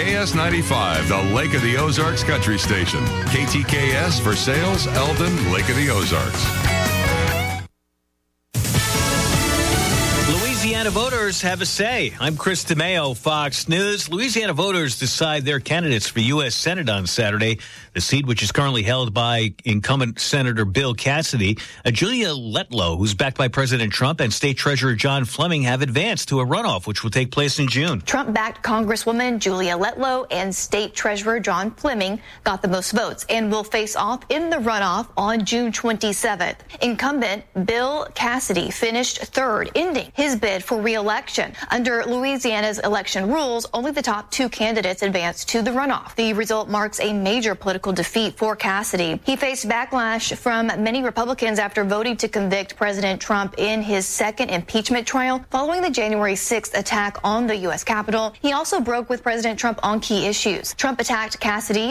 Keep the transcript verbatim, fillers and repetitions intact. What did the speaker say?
K S ninety-five, the Lake of the Ozarks country station. K T K S for sales, Eldon, Lake of the Ozarks. Louisiana voters have a say. I'm Chris DeMeo, Fox News. Louisiana voters decide their candidates for U S Senate on Saturday. The seat, which is currently held by incumbent Senator Bill Cassidy, uh, Julia Letlow, who's backed by President Trump, and State Treasurer John Fleming have advanced to a runoff, which will take place in June. Trump-backed Congresswoman Julia Letlow and State Treasurer John Fleming got the most votes and will face off in the runoff on June twenty-seventh. Incumbent Bill Cassidy finished third, ending his bid for re-election. Under Louisiana's election rules, only the top two candidates advance to the runoff. The result marks a major political defeat for Cassidy. He faced backlash from many Republicans after voting to convict President Trump in his second impeachment trial following the January sixth attack on the U S Capitol. He also broke with President Trump on key issues. Trump attacked Cassidy